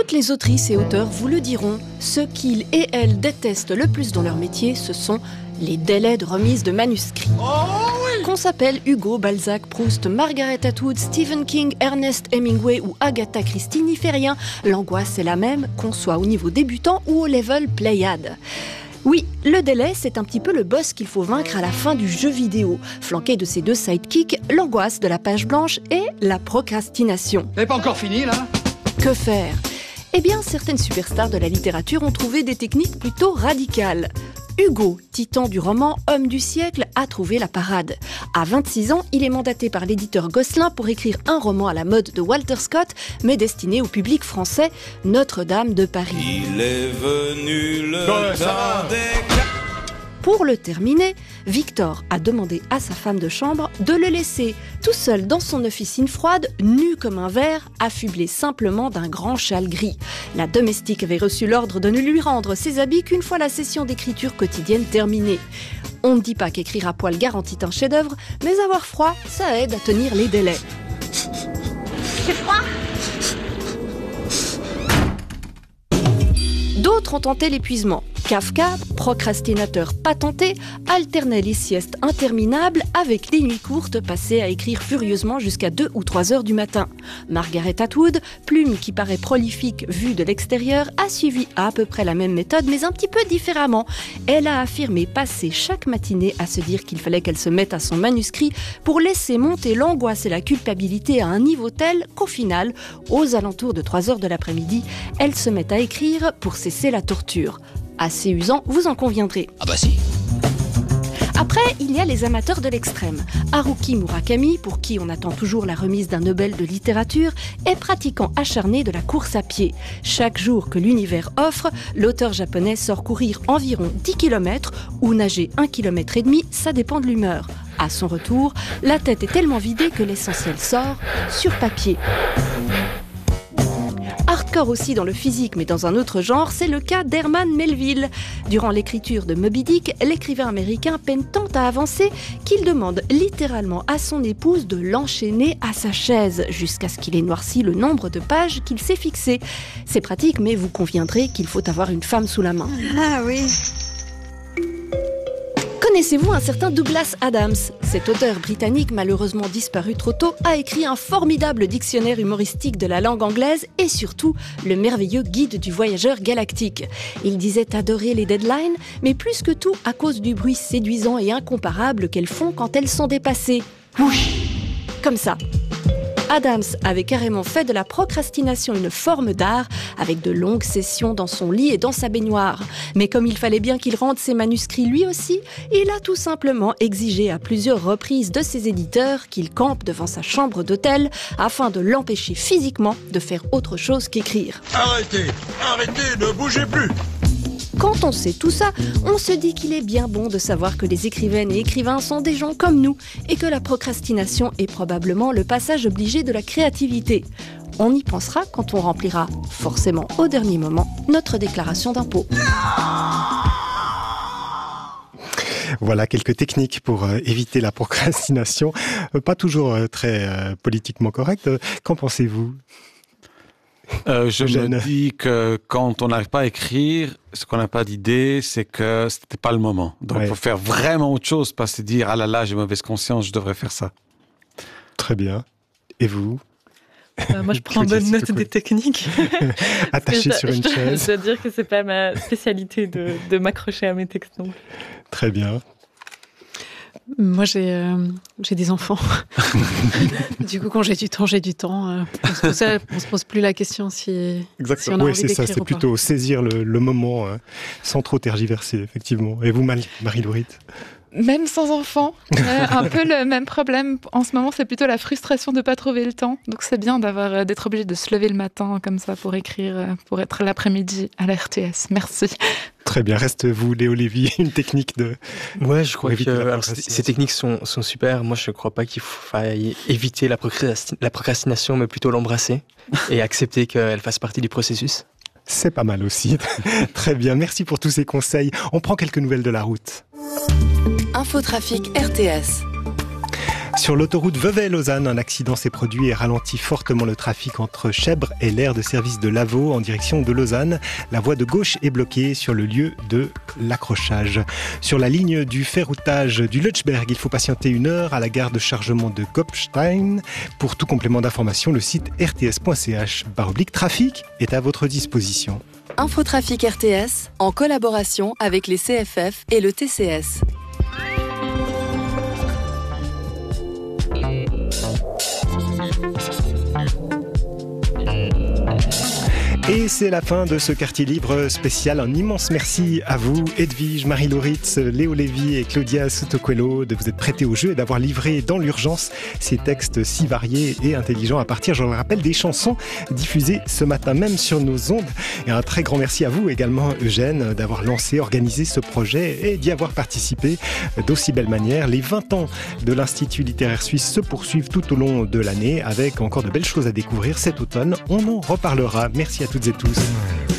Toutes les autrices et auteurs vous le diront, ce qu'ils et elles détestent le plus dans leur métier, ce sont les délais de remise de manuscrits. Qu'on s'appelle Hugo, Balzac, Proust, Margaret Atwood, Stephen King, Ernest Hemingway ou Agatha Christie, n'y fait rien. L'angoisse est la même, qu'on soit au niveau débutant ou au level Pléiade. Oui, le délai, c'est un petit peu le boss qu'il faut vaincre à la fin du jeu vidéo. Flanqué de ses deux sidekicks, l'angoisse de la page blanche et la procrastination. T'avais pas encore fini, là ? Que faire ? Eh bien, certaines superstars de la littérature ont trouvé des techniques plutôt radicales. Hugo, titan du roman Homme du siècle, a trouvé la parade. À 26 ans, il est mandaté par l'éditeur Gosselin pour écrire un roman à la mode de Walter Scott, mais destiné au public français, Notre-Dame de Paris. Il est venu le temps des... Pour le terminer, Victor a demandé à sa femme de chambre de le laisser tout seul dans son officine froide, nu comme un verre, affublé simplement d'un grand châle gris. La domestique avait reçu l'ordre de ne lui rendre ses habits qu'une fois la session d'écriture quotidienne terminée. On ne dit pas qu'écrire à poil garantit un chef-d'œuvre, mais avoir froid, ça aide à tenir les délais. C'est froid ? D'autres ont tenté l'épuisement. Kafka, procrastinateur patenté, alternait les siestes interminables avec les nuits courtes passées à écrire furieusement jusqu'à 2 ou 3 heures du matin. Margaret Atwood, plume qui paraît prolifique vue de l'extérieur, a suivi à peu près la même méthode mais un petit peu différemment. Elle a affirmé passer chaque matinée à se dire qu'il fallait qu'elle se mette à son manuscrit pour laisser monter l'angoisse et la culpabilité à un niveau tel qu'au final, aux alentours de 3 heures de l'après-midi, elle se met à écrire pour cesser la torture. Assez usant, vous en conviendrez. Ah bah si. Après, il y a les amateurs de l'extrême. Haruki Murakami, pour qui on attend toujours la remise d'un Nobel de littérature, est pratiquant acharné de la course à pied. Chaque jour que l'univers offre, l'auteur japonais sort courir environ 10 km ou nager 1,5 km, ça dépend de l'humeur. À son retour, la tête est tellement vidée que l'essentiel sort sur papier. Hardcore aussi dans le physique, mais dans un autre genre, c'est le cas d'Herman Melville. Durant l'écriture de Moby Dick, l'écrivain américain peine tant à avancer qu'il demande littéralement à son épouse de l'enchaîner à sa chaise, jusqu'à ce qu'il ait noirci le nombre de pages qu'il s'est fixé. C'est pratique, mais vous conviendrez qu'il faut avoir une femme sous la main. Ah oui. Connaissez-vous un certain Douglas Adams ? Cet auteur britannique, malheureusement disparu trop tôt, a écrit un formidable dictionnaire humoristique de la langue anglaise et surtout le merveilleux guide du voyageur galactique. Il disait adorer les deadlines, mais plus que tout à cause du bruit séduisant et incomparable qu'elles font quand elles sont dépassées. Whoosh ! Comme ça. Adams avait carrément fait de la procrastination une forme d'art, avec de longues sessions dans son lit et dans sa baignoire. Mais comme il fallait bien qu'il rende ses manuscrits lui aussi, il a tout simplement exigé à plusieurs reprises de ses éditeurs qu'il campe devant sa chambre d'hôtel afin de l'empêcher physiquement de faire autre chose qu'écrire. Arrêtez, ne bougez plus. Quand on sait tout ça, on se dit qu'il est bien bon de savoir que les écrivaines et écrivains sont des gens comme nous et que la procrastination est probablement le passage obligé de la créativité. On y pensera quand on remplira, forcément au dernier moment, notre déclaration d'impôt. Voilà quelques techniques pour éviter la procrastination. Pas toujours très politiquement correctes. Qu'en pensez-vous ? Je me dis que quand on n'arrive pas à écrire, ce qu'on n'a pas d'idée, c'est que c'était pas le moment. Donc, il faut faire vraiment autre chose, pas se dire « Ah là là, j'ai mauvaise conscience, je devrais faire ça ». Très bien. Et vous ? Moi, je prends bonne note des techniques. Attaché sur une chaise. Je dois dire que c'est pas ma spécialité de m'accrocher à mes textes non plus. Très bien. Moi, j'ai des enfants. Du coup, quand j'ai du temps, j'ai du temps. On se pose plus la question si on a envie c'est ça. C'est plutôt saisir le moment sans trop tergiverser, effectivement. Et vous, Marie-Laurite ? Même sans enfant, un peu le même problème. En ce moment, c'est plutôt la frustration de ne pas trouver le temps. Donc, c'est bien d'être obligé de se lever le matin comme ça pour écrire, pour être l'après-midi à la RTS. Merci. Très bien. Reste vous, Léo Lévy, une technique de... Ouais, je crois que ces techniques sont super. Moi, je ne crois pas qu'il faille éviter la procrastination, mais plutôt l'embrasser et accepter qu'elle fasse partie du processus. C'est pas mal aussi. Très bien. Merci pour tous ces conseils. On prend quelques nouvelles de la route. Infotrafic RTS. Sur l'autoroute Vevey-Lausanne, un accident s'est produit et ralentit fortement le trafic entre Chèvres et l'aire de service de Lavaux en direction de Lausanne. La voie de gauche est bloquée sur le lieu de l'accrochage. Sur la ligne du ferroutage du Lötschberg, il faut patienter 1 heure à la gare de chargement de Kopstein. Pour tout complément d'information, le site rts.ch/trafic est à votre disposition. Infotrafic RTS, en collaboration avec les CFF et le TCS. Et c'est la fin de ce quartier libre spécial. Un immense merci à vous, Edwige, Marie Lauritz, Léo Lévy et Claudia Soutoquello, de vous être prêtés au jeu et d'avoir livré dans l'urgence ces textes si variés et intelligents à partir, je le rappelle, des chansons diffusées ce matin même sur nos ondes. Et un très grand merci à vous également, Eugène, d'avoir lancé, organisé ce projet et d'y avoir participé d'aussi belle manière. Les 20 ans de l'Institut littéraire suisse se poursuivent tout au long de l'année avec encore de belles choses à découvrir cet automne. On en reparlera. Merci à toutes et tous.